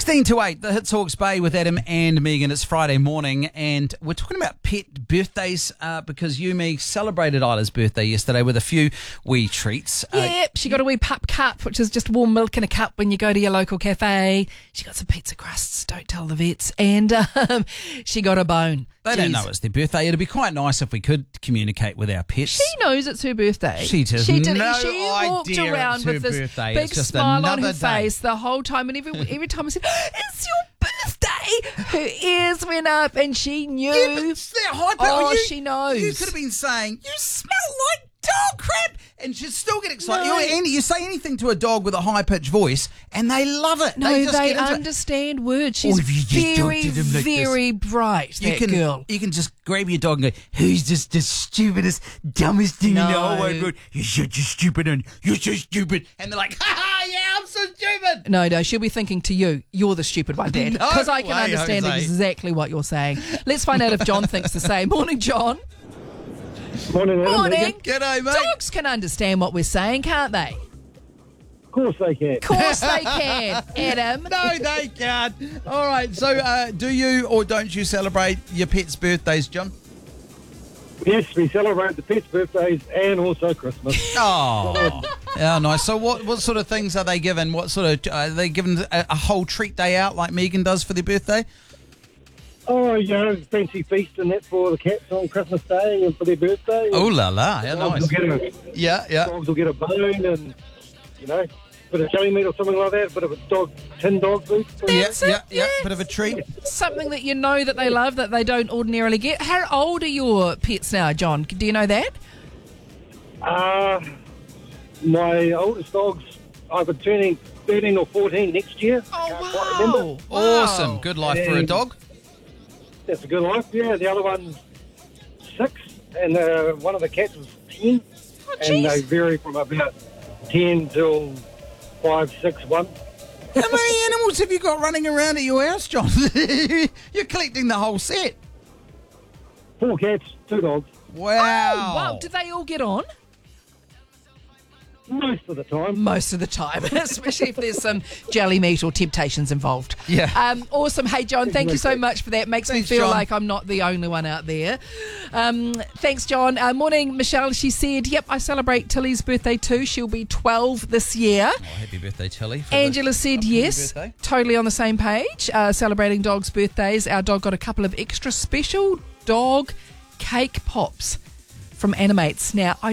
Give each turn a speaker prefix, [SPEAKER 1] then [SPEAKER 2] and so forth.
[SPEAKER 1] 16 to 8, the Hits Hawke's Bay with Adam and Megan. It's Friday morning, and we're talking about pet birthdays because you, Meg, celebrated Isla's birthday yesterday with a few wee treats.
[SPEAKER 2] Yep, she got a wee pup cup, which is just warm milk in a cup when you go to your local cafe. She got some pizza crusts, don't tell the vets, and she got a bone.
[SPEAKER 1] They don't know it's their birthday. It'd be quite nice if we could communicate with our pets.
[SPEAKER 2] She knows it's her birthday.
[SPEAKER 1] She does.
[SPEAKER 2] She
[SPEAKER 1] idea
[SPEAKER 2] walked around
[SPEAKER 1] it's
[SPEAKER 2] with
[SPEAKER 1] her
[SPEAKER 2] this
[SPEAKER 1] birthday.
[SPEAKER 2] big
[SPEAKER 1] It's just
[SPEAKER 2] smile on her
[SPEAKER 1] another day.
[SPEAKER 2] face the whole time, and every time I said, "It's your birthday," her ears went up, and she knew.
[SPEAKER 1] Yeah, but it's that hyper.
[SPEAKER 2] She knows.
[SPEAKER 1] You could have been saying, "You smell like dog crap," and she'd still get excited.
[SPEAKER 2] No.
[SPEAKER 1] You say anything to a dog with a high-pitched voice, and they love it.
[SPEAKER 2] No,
[SPEAKER 1] just
[SPEAKER 2] they
[SPEAKER 1] get into it.
[SPEAKER 2] understand words. She's
[SPEAKER 1] if you just
[SPEAKER 2] very,
[SPEAKER 1] talk to them like
[SPEAKER 2] very bright, that girl.
[SPEAKER 1] You can just grab your dog and go, "Who's just the stupidest, dumbest thing in the whole wide world? You're such a stupid one. You're so stupid." And they're like, "Ha ha, yeah, I'm so stupid."
[SPEAKER 2] No, she'll be thinking to you, "You're the stupid one, Dad."
[SPEAKER 1] No
[SPEAKER 2] Because I can
[SPEAKER 1] way,
[SPEAKER 2] understand
[SPEAKER 1] Jose.
[SPEAKER 2] exactly what you're saying. Let's find out if John thinks the same. Morning, John.
[SPEAKER 3] Morning, Adam.
[SPEAKER 2] Morning.
[SPEAKER 3] Megan.
[SPEAKER 1] G'day, mate.
[SPEAKER 2] Dogs can understand what we're saying, can't they?
[SPEAKER 3] Of course they can.
[SPEAKER 2] Of course they can, Adam.
[SPEAKER 1] No, they can't. All right, so do you or don't you celebrate your pets' birthdays, John?
[SPEAKER 3] Yes, we celebrate the pets' birthdays and also Christmas.
[SPEAKER 1] Oh, yeah, nice. So what sort of things are they given? What sort of, are they given a whole treat day out like Megan does for their birthday?
[SPEAKER 3] Oh, fancy feast and that for the cats on Christmas Day and for their birthday.
[SPEAKER 1] Oh, la la, yeah,
[SPEAKER 3] Dogs
[SPEAKER 1] nice.
[SPEAKER 3] will get
[SPEAKER 1] Yeah.
[SPEAKER 3] dogs will get a bone and, bit of jelly meat or something like that, bit of a tin dog food.
[SPEAKER 1] Yeah, bit of a treat.
[SPEAKER 2] Something that you know that they love that they don't ordinarily get. How old are your pets now, John? Do you know that?
[SPEAKER 3] My oldest dog's either turning 13 or 14 next year. Can't quite remember.
[SPEAKER 1] Awesome. Good life for a dog.
[SPEAKER 3] That's a good life, yeah. The other one's 6, and one of the cats was 10.
[SPEAKER 2] Oh,
[SPEAKER 3] And they
[SPEAKER 2] jeez.
[SPEAKER 3] vary from about 10 till 5, 6, 1.
[SPEAKER 1] How many animals have you got running around at your house, John? You're collecting the whole set.
[SPEAKER 3] 4 cats, 2 dogs.
[SPEAKER 1] Wow.
[SPEAKER 2] Oh, wow. Do they all get on?
[SPEAKER 3] Most of the time.
[SPEAKER 2] Most of the time, especially if there's some jelly meat or temptations involved.
[SPEAKER 1] Yeah.
[SPEAKER 2] Awesome. Hey, John, thank you so much for that. Makes
[SPEAKER 1] Thanks,
[SPEAKER 2] me feel
[SPEAKER 1] John.
[SPEAKER 2] like I'm not the only one out there. Thanks, John. Morning, Michelle. She said, yep, I celebrate Tilly's birthday too. She'll be 12 this year.
[SPEAKER 1] Oh, happy birthday, Tilly.
[SPEAKER 2] Angela said yes,
[SPEAKER 1] birthday.
[SPEAKER 2] totally on the same page, celebrating dogs' birthdays. Our dog got a couple of extra special dog cake pops from Animates. Now,